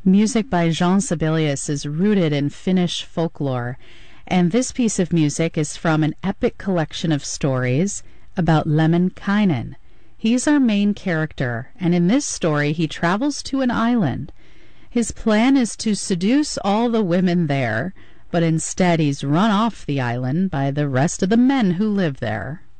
Music by Jean Sibelius is rooted in Finnish folklore, and this piece of music is from an epic collection of stories about Lemminkainen. He's our main character, and in this story he travels to an island. His plan is to seduce all the women there, but instead he's run off the island by the rest of the men who live there.